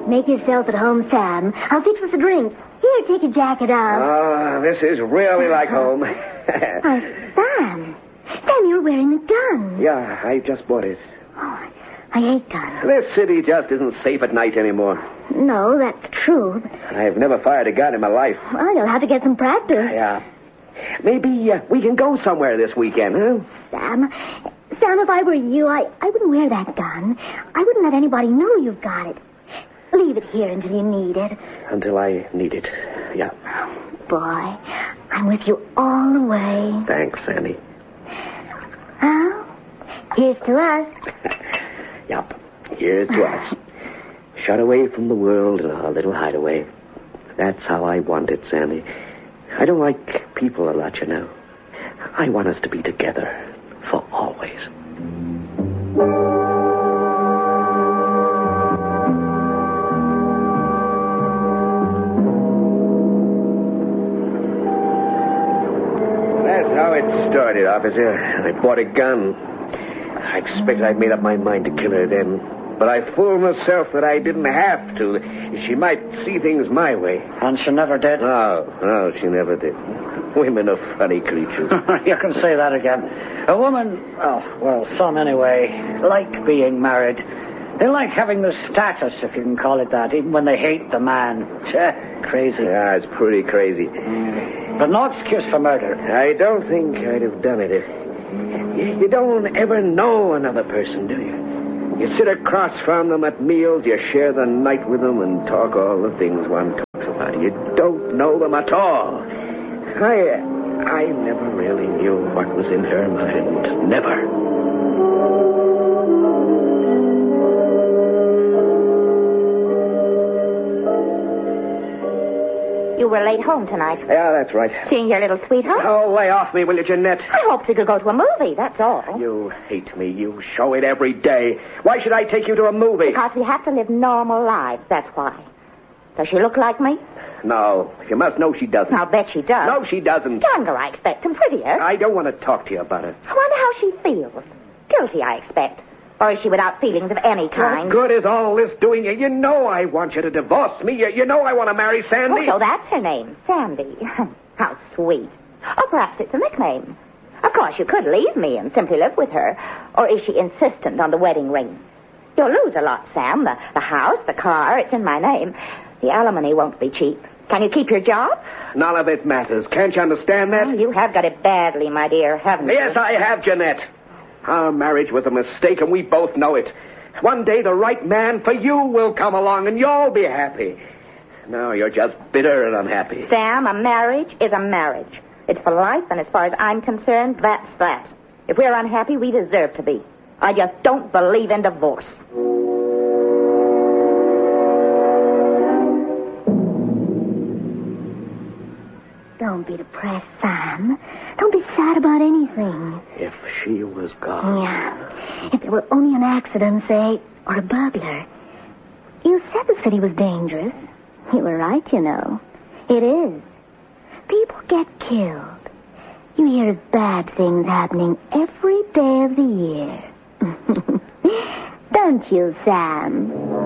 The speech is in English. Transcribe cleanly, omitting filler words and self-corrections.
Make yourself at home, Sam. I'll fix us a drink. Here, take your jacket off. Oh, this is really like home. Sam. Sam, you're wearing a gun. Yeah, I just bought it. Oh, I hate guns. This city just isn't safe at night anymore. No, that's true. I've never fired a gun in my life. Well, you'll have to get some practice. Yeah. Maybe we can go somewhere this weekend, huh? Sam, if I were you, I wouldn't wear that gun. I wouldn't let anybody know you've got it. Leave it here until you need it. Until I need it, yeah. Boy, I'm with you all the way. Thanks, Sandy. Well, here's to us. Yup, here's to us. Shut away from the world in our little hideaway. That's how I want it, Sandy. I don't like people a lot, you know. I want us to be together for always. That's how it started, officer. I bought a gun. I expected I'd made up my mind to kill her then. But I fooled myself that I didn't have to. She might see things my way. And she never did? No, she never did. Women are funny creatures. You can say that again. A woman, some anyway, like being married. They like having the status, if you can call it that, even when they hate the man. Crazy. Yeah, it's pretty crazy. But no excuse for murder. I don't think I'd have done it if... You don't ever know another person, do you? You sit across from them at meals, you share the night with them and talk all the things one talks about. You don't know them at all. I never really knew what was in her mind. Never. You were late home tonight. Yeah, that's right. Seeing your little sweetheart? Oh, lay off me, will you, Jeanette? I hoped we could go to a movie, that's all. You hate me. You show it every day. Why should I take you to a movie? Because we have to live normal lives, that's why. Does she look like me? No, you must know she doesn't. I'll bet she does. No, she doesn't. Younger, I expect, and prettier. I don't want to talk to you about it. I wonder how she feels. Guilty, I expect. Or is she without feelings of any kind? What good is all this doing you? You know I want you to divorce me. You know I want to marry Sandy. Oh, so that's her name, Sandy. How sweet. Or perhaps it's a nickname. Of course, you could leave me and simply live with her. Or is she insistent on the wedding ring? You'll lose a lot, Sam. The house, the car, it's in my name. The alimony won't be cheap. Can you keep your job? None of it matters. Can't you understand that? Oh, you have got it badly, my dear, haven't you? Yes, I have, Jeanette. Our marriage was a mistake, and we both know it. One day the right man for you will come along, and you'll be happy. Now you're just bitter and unhappy. Sam, a marriage is a marriage. It's for life, and as far as I'm concerned, that's that. If we're unhappy, we deserve to be. I just don't believe in divorce. Don't be depressed, Sam. Don't be sad about anything. If she was gone. Yeah. If there were only an accident, say, or a burglar. You said the city was dangerous. You were right, you know. It is. People get killed. You hear of bad things happening every day of the year. Don't you, Sam?